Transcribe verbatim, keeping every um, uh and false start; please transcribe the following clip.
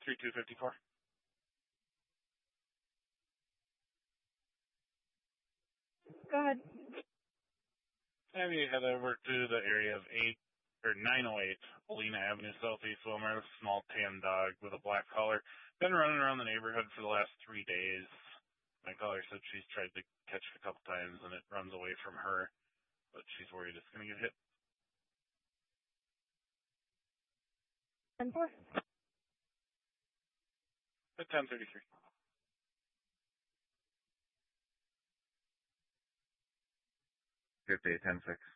three two five four. Go ahead. Have you head over to the area of eight or nine oh eight Olena Avenue, Southeast Wilmer. A small tan dog with a black collar. Been running around the neighborhood for the last three days. My caller said she's tried to catch it a couple times and it runs away from her, but she's worried it's going to get hit. ten four. At ten thirty-three. fifty-eight ten six.